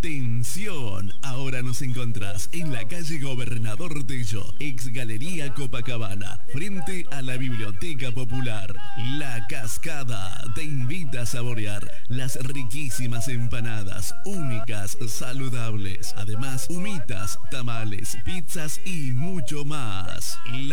Atención, ahora nos encontrás en la calle Gobernador Tello, ex Galería Copacabana, frente a la Biblioteca Popular. La Cascada te invita a saborear las riquísimas empanadas, únicas, saludables. Además, humitas, tamales, pizzas y mucho más.